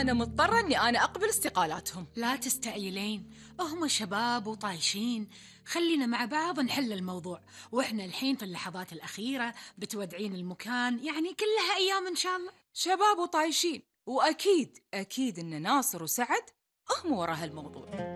أنا مضطرة أني أنا أقبل استقالاتهم. لا تستعجلين، هم شباب وطايشين، خلينا مع بعض نحل الموضوع. وإحنا الحين في اللحظات الأخيرة، بتودعين المكان، يعني كلها أيام إن شاء الله. شباب وطايشين، وأكيد أكيد أن ناصر وسعد هم وراء هالموضوع.